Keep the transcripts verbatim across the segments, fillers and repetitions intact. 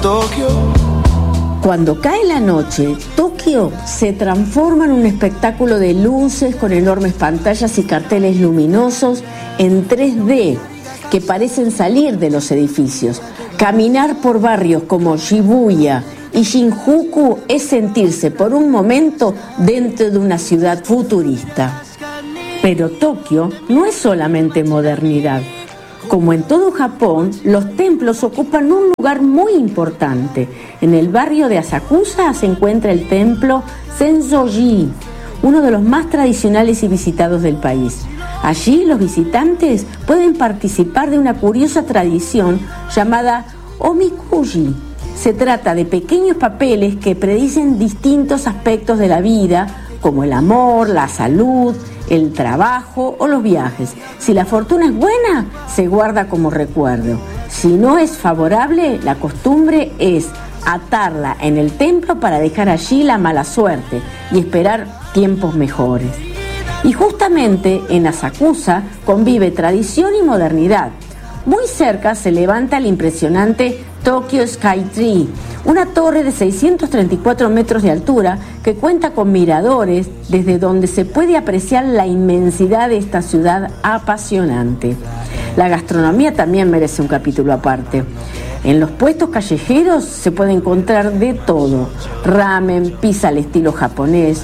Cuando cae la noche, Tokio se transforma en un espectáculo de luces con enormes pantallas y carteles luminosos en tres D que parecen salir de los edificios. Caminar por barrios como Shibuya y Shinjuku es sentirse por un momento dentro de una ciudad futurista. Pero Tokio no es solamente modernidad. Como en todo Japón, los templos ocupan un lugar muy importante. En el barrio de Asakusa se encuentra el templo Sensoji, uno de los más tradicionales y visitados del país. Allí los visitantes pueden participar de una curiosa tradición llamada Omikuji. Se trata de pequeños papeles que predicen distintos aspectos de la vida, como el amor, la salud, el trabajo o los viajes. Si la fortuna es buena, se guarda como recuerdo. Si no es favorable, la costumbre es atarla en el templo para dejar allí la mala suerte y esperar tiempos mejores. Y justamente en Asakusa convive tradición y modernidad. Muy cerca se levanta el impresionante Tokyo Skytree, una torre de seiscientos treinta y cuatro metros de altura que cuenta con miradores desde donde se puede apreciar la inmensidad de esta ciudad apasionante. La gastronomía también merece un capítulo aparte. En los puestos callejeros se puede encontrar de todo: ramen, pizza al estilo japonés,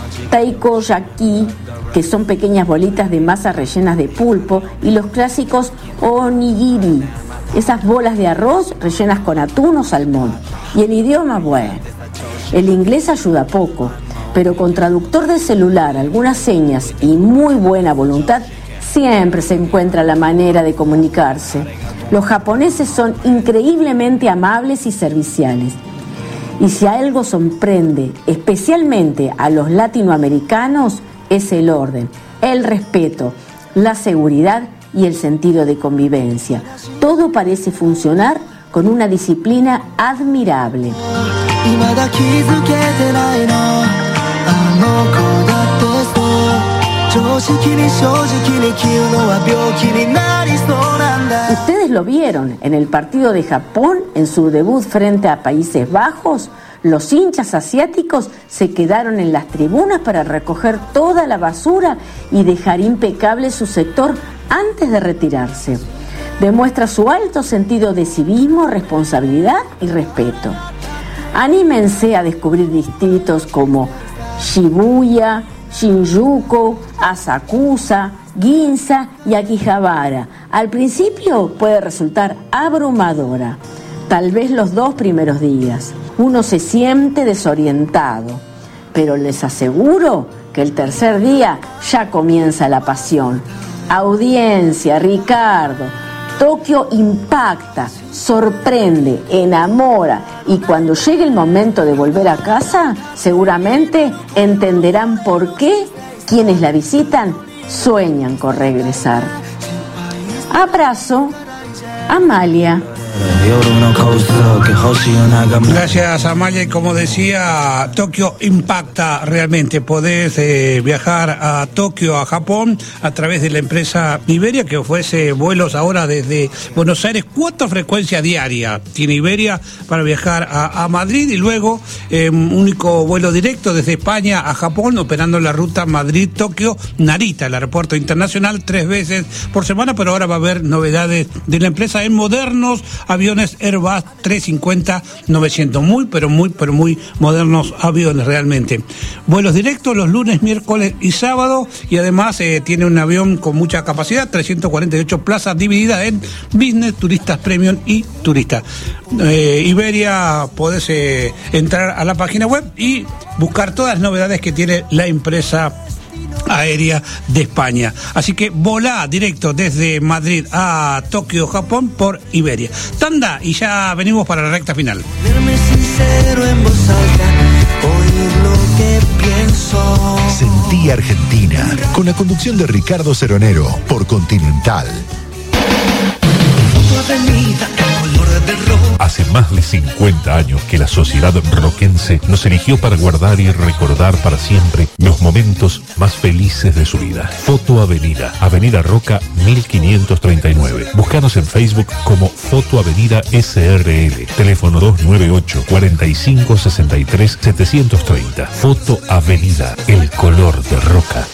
taikoyaki, que son pequeñas bolitas de masa rellenas de pulpo, y los clásicos onigiri, esas bolas de arroz rellenas con atún o salmón. Y el idioma, bueno, el inglés ayuda poco, pero con traductor de celular, algunas señas y muy buena voluntad, siempre se encuentra la manera de comunicarse. Los japoneses son increíblemente amables y serviciales. Y si algo sorprende, especialmente a los latinoamericanos, es el orden, el respeto, la seguridad y el sentido de convivencia. Todo parece funcionar con una disciplina admirable. Ustedes lo vieron en el partido de Japón en su debut frente a Países Bajos. Los hinchas asiáticos se quedaron en las tribunas para recoger toda la basura y dejar impecable su sector antes de retirarse. Demuestra su alto sentido de civismo, responsabilidad y respeto. Anímense a descubrir distritos como Shibuya, Shinjuku, Asakusa, Ginza y Akihabara. Al principio puede resultar abrumadora, tal vez los dos primeros días. Uno se siente desorientado, pero les aseguro que el tercer día ya comienza la pasión. Audiencia, Ricardo, Tokio impacta, sorprende, enamora, y cuando llegue el momento de volver a casa, seguramente entenderán por qué quienes la visitan sueñan con regresar. Abrazo, Amalia. Gracias, Amalia. Y como decía, Tokio impacta realmente. Podés eh, viajar a Tokio, a Japón, a través de la empresa Iberia, que ofrece vuelos ahora desde Buenos Aires. ¿Cuánta frecuencia diaria tiene Iberia para viajar a, a Madrid? Y luego eh, único vuelo directo desde España a Japón, operando la ruta Madrid-Tokio-Narita, el aeropuerto internacional, tres veces por semana. Pero ahora va a haber novedades de la empresa en modernos aviones Airbus trescientos cincuenta novecientos, muy pero muy pero muy modernos aviones realmente. Vuelos directos los lunes, miércoles y sábado, y además eh, tiene un avión con mucha capacidad, trescientas cuarenta y ocho plazas divididas en business, turistas premium y turistas. Eh, Iberia, podés eh, entrar a la página web y buscar todas las novedades que tiene la empresa aérea de España. Así que volá directo desde Madrid a Tokio, Japón, por Iberia. Tanda, y ya venimos para la recta final. Sentí Argentina, con la conducción de Ricardo Ceronero por Continental. Hace más de cincuenta años que la sociedad roquense nos eligió para guardar y recordar para siempre los momentos más felices de su vida. Foto Avenida, Avenida Roca mil quinientos treinta y nueve. Búscanos en Facebook como Foto Avenida S R L. Teléfono dos nueve ocho, cuarenta y cinco, sesenta y tres, setecientos treinta. Foto Avenida, el color de Roca.